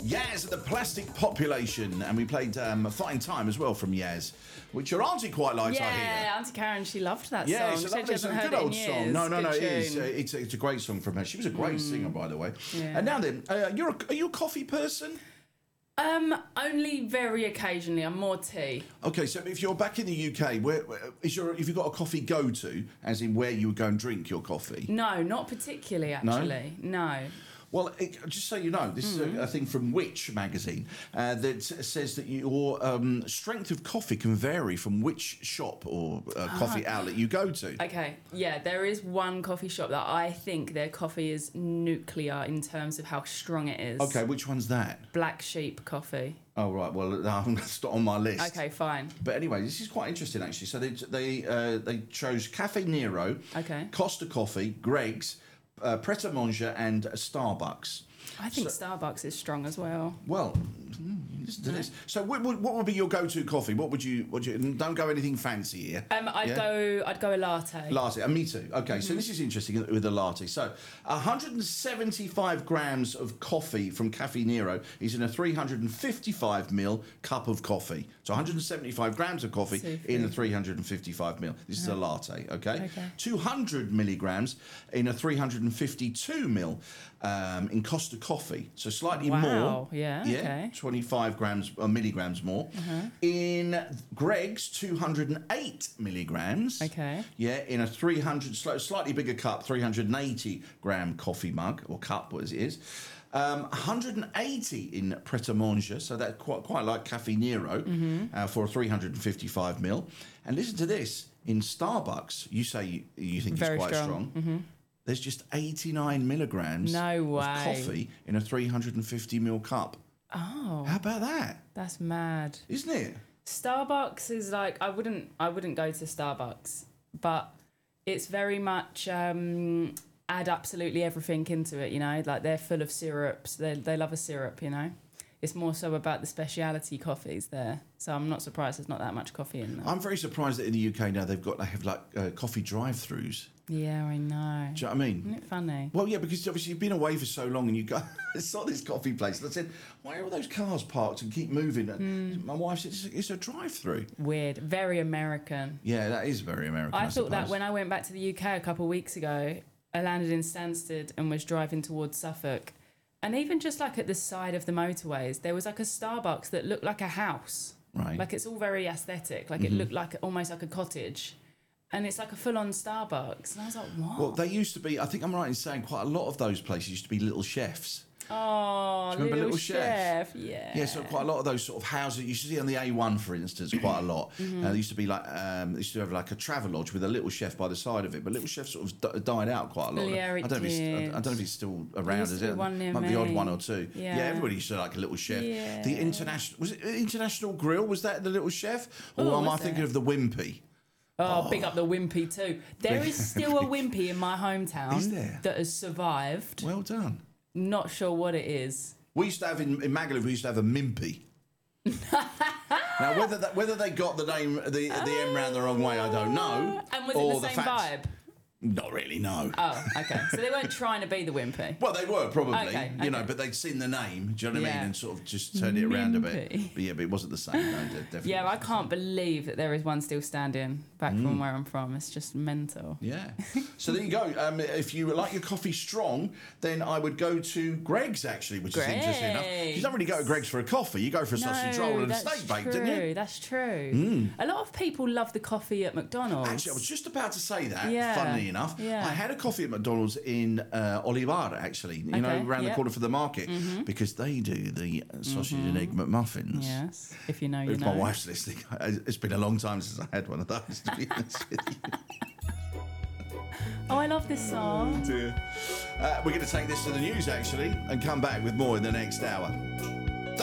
Yaz and the Plastic Population, and we played Fine Time as well from Yaz, which your auntie quite liked, I hear. Yeah, Auntie Karen, she loved that Yeah, song. it's She said she hasn't heard good it in old years. song. No, Good it is. tune. It's a great song from her. She was a great singer, by the way. Yeah. And now then, are you a coffee person? Only very occasionally. I'm more tea. Okay, so if you're back in the UK, if you've got a coffee go-to, as in where you would go and drink your coffee? No, not particularly, actually. No. Well, just so you know, this is a thing from Which magazine that says that your strength of coffee can vary from which shop or coffee outlet you go to. Okay, yeah, there is one coffee shop that I think their coffee is nuclear in terms of how strong it is. Okay, which one's that? Black Sheep Coffee. Oh, right, well, that's not on my list. Okay, fine. But anyway, this is quite interesting, actually. So they chose Cafe Nero, Okay. Costa Coffee, Greg's, Pret A Manger and Starbucks. I think Starbucks is strong as well. Well, listen to this. So what would be your go-to coffee? What would you don't go anything fancy here. I'd go a latte. Latte, and me too. Okay, so this is interesting with the latte. So 175 grams of coffee from Cafe Nero is in a 355ml cup of coffee. So 175 grams of coffee in a 355ml. This is a latte, okay? 200 milligrams in a 352ml in Costa Coffee. So slightly more. Yeah, okay. 25 grams milligrams more. In Greg's, 208 milligrams. Okay. Yeah, in a 300, slightly bigger cup, 380 gram coffee mug, or cup as it is. 180 in Pret A Manger, so that's quite like Cafe Nero for a 355ml. And listen to this, in Starbucks, you say you think Very it's quite strong. There's just 89 milligrams of coffee in a 350ml cup. Oh. How about that? That's mad. Isn't it? Starbucks is like I wouldn't go to Starbucks, but it's very much add absolutely everything into it, you know, like they're full of syrups. They love a syrup, you know. It's more so about the speciality coffees there. So I'm not surprised there's not that much coffee in there. I'm very surprised that in the UK now they have coffee drive-throughs. Yeah, I know. Do you know what I mean? Isn't it funny? Well, yeah, because obviously you've been away for so long and you go, I saw this coffee place and I said, why are all those cars parked and keep moving? And my wife said, it's a drive-through. Weird. Very American. Yeah, that is very American, I thought that suppose. when I went back to the UK a couple of weeks ago, I landed in Stansted and was driving towards Suffolk. And even just like at the side of the motorways, there was like a Starbucks that looked like a house. Right. Like it's all very aesthetic. Like it looked like almost like a cottage. And it's like a full-on Starbucks. And I was like, what? Well, they used to be, I think I'm right in saying quite a lot of those places used to be little chefs. Oh, Do you remember Little Chef? Yeah. Yeah, so quite a lot of those sort of houses you see on the A1, for instance, quite a lot. There used to be like they used to have like a Travelodge with a Little Chef by the side of it, but Little Chef sort of died out quite a lot. Yeah, I don't know if it's still around. used Is to be it? one near Might be the odd me. one or two. Yeah. Everybody used to like a Little Chef. Yeah. The International Grill, was that the Little Chef, or Oh, am I was thinking it? of the Wimpy? Oh, big up the Wimpy too. There is still a Wimpy in my hometown Is there? that has survived. Well done. Not sure what it is. We used to have in Magaluf, we used to have a Mimpy. Now, whether they got the name, the M round the wrong way, I don't know. And was Or it the same vibe? Not really, no. Oh, okay. So they weren't trying to be the Wimpy. Well, they were probably, Okay, you know, okay. but they'd seen the name, do you know what I Yeah. mean, and sort of just turned it around a bit. Mimpy. But yeah, but it wasn't the same. No, definitely. Yeah, I wasn't the can't believe that there is one still standing back from where I'm from. It's just mental. Yeah. So there you go. If you like your coffee strong, then I would go to Greg's, actually, which is interesting enough. You don't really go to Greg's for a coffee. You go for a sausage roll and a steak bake, don't you? That's true. A lot of people love the coffee at McDonald's. Actually, I was just about to say that, Yeah. funnily enough. Yeah. I had a coffee at McDonald's in Olivar, actually, you know, Okay, around the yep. corner for the market, because they do the sausage and egg McMuffins. Yes, if you know, you If know. my wife's listening, it's been a long time since I had one of those, to be honest with you. Oh, I love this song. Dear. We're going to take this to the news, actually, and come back with more in the next hour.